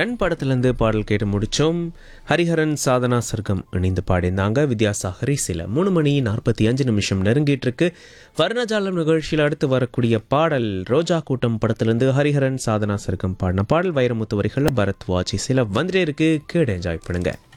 Run படத்துலேருந்து பாடல் கேட்டு முடித்தோம். ஹரிஹரன் சாதனா சர்க்கம் இணைந்து பாடியிருந்தாங்க. வித்யாசாகரி சில 3:45 நெருங்கிட்டு இருக்கு. வர்ணஜாலம் நிகழ்ச்சியில் அடுத்து வரக்கூடிய பாடல் ரோஜா கூட்டம் படத்துலேருந்து ஹரிஹரன் சாதனா சர்க்கம் பாடின பாடல். வைரமுத்து வரிகளில் பரத் வாட்சி சில வந்துட்டே இருக்கு. கேடு என்ஜாய் பண்ணுங்க.